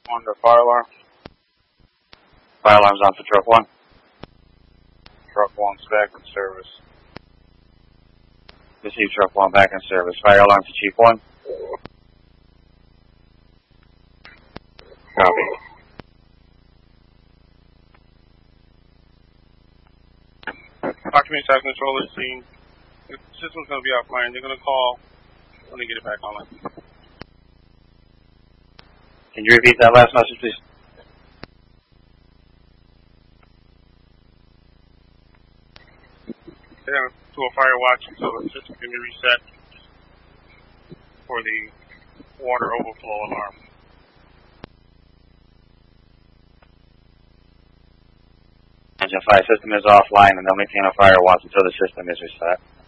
On the fire alarm. Fire alarm's on for truck 1. Truck 1's back in service. Receive truck 1 back in service. Fire alarm to Chief 1. Copy. Occupant side controller scene. The system's going to be offline. They're going to call when they get it back online. Can you repeat that last message, please? They're going to do a fire watch until the system can be reset for the water overflow alarm. Engine fire system is offline and they'll maintain a fire watch until the system is reset.